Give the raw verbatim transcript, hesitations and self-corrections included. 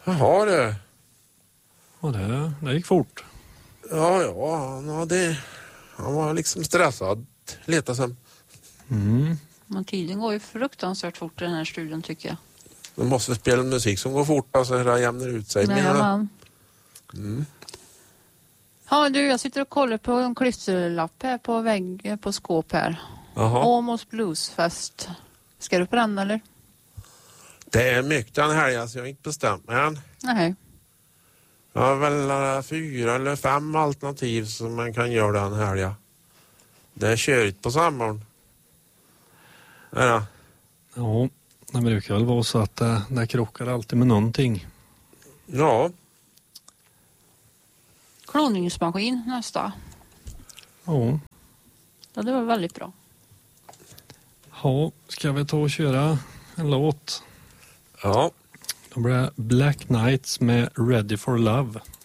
Jaha det. Och det, det gick fort. Ja, ja, han, hade, han var liksom stressad. Leta sen. Mm. Men tiden går ju fruktansvärt fort i den här studien tycker jag. Man måste spela musik som går fort, alltså det jämnar ut sig. Nej, menar mm. Ja du, jag sitter och kollar på en klisterlapp här på väggen på skåp här. Jaha. Åmåls Bluesfest. Ska du på den eller? Det är mycket den här, så jag har inte bestämt mig än. Nej. Jag har väl fyra eller fem alternativ som man kan göra den här, ja. Det är körigt på sommaren. Ja. Ja, det brukar väl vara så att det, det krockar alltid med någonting. Ja. Kloningsmaskin nästa. Ja. Ja, det var väldigt bra. Ja, ska vi ta och köra en låt? Ja. Då blir det Black Knights med Ready for Love.